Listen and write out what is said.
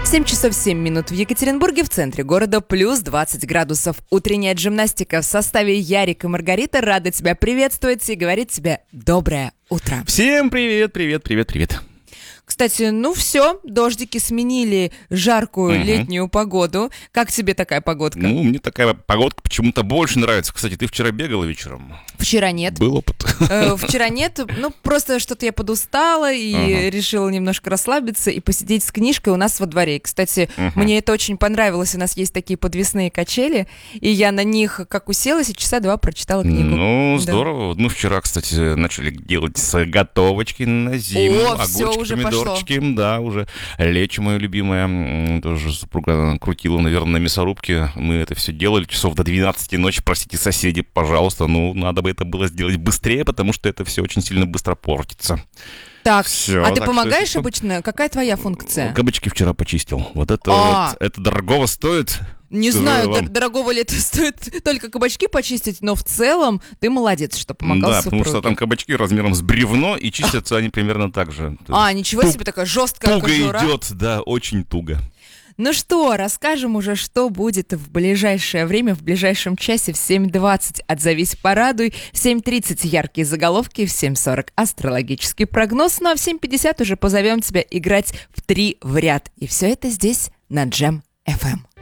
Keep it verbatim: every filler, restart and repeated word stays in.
семь часов семь минут в Екатеринбурге, в центре города, плюс двадцать градусов. Утренняя джимнастика в составе Ярик и Маргарита рада тебя приветствовать и говорит тебе доброе утро. Всем привет, привет, привет, привет. Кстати, ну все, дождики сменили жаркую Угу. летнюю погоду. Как тебе такая погодка? Ну, мне такая погодка почему-то больше нравится. Кстати, ты вчера бегала вечером? Вчера нет. Был опыт? Э, Вчера нет, ну просто что-то я подустала и Ага. решила немножко расслабиться и посидеть с книжкой у нас во дворе. Кстати, Мгм. мне это очень понравилось. У нас есть такие подвесные качели, и я на них как уселась и часа два прочитала книгу. Ну, Да. здорово. Мы вчера, кстати, начали делать заготовочки на зиму. О, всё, Огурчики, уже пошло. помидорчики. Да, уже лечо мое любимое. м, Тоже супруга крутила, наверное, на мясорубке. Мы это все делали часов до двенадцати ночи. Простите, соседи, пожалуйста. Ну, надо бы это было сделать быстрее, потому что это все очень сильно быстро портится. Так, Всё, а ты так что помогаешь если что- обычно? Какая твоя функция? Кабачки вчера почистил. Вот это А. вот, это дорогого стоит. Не Скажу знаю, вам. дор- дорогого ли это стоит только кабачки почистить, но в целом ты молодец, что помогал Да, потому супруге. что там кабачки размером с бревно, и чистятся они примерно так же. То А, есть ничего ту- себе, такая жесткая Туго кожура. идет, да, очень туго. Ну что, расскажем уже, что будет в ближайшее время, в ближайшем часе в семь двадцать. Отзовись, порадуй. В семь тридцать яркие заголовки, в семь сорок астрологический прогноз, ну а в семь пятьдесят уже позовем тебя играть в три в ряд. И все это здесь на Джем эф эм.